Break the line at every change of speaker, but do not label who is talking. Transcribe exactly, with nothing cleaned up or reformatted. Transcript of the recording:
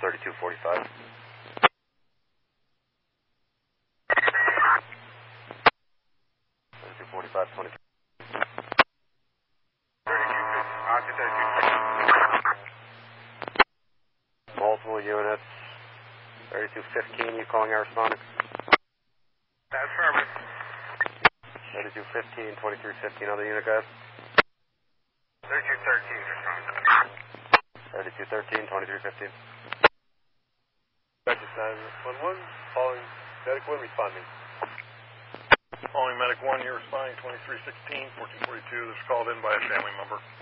thirty-two forty-five. thirty-two forty-five, twenty-three. Multiple units. thirty-two fifteen, you calling our responders?
That's affirmative.
thirty-two fifteen, twenty-three fifteen, other unit guys?
thirty-two thirteen, responding.
thirty-two thirteen, twenty-three fifteen.
Texas nine one one, calling Medic one, responding. Calling Medic one, you're responding twenty-three sixteen, fourteen forty-two. This is called in by a family member.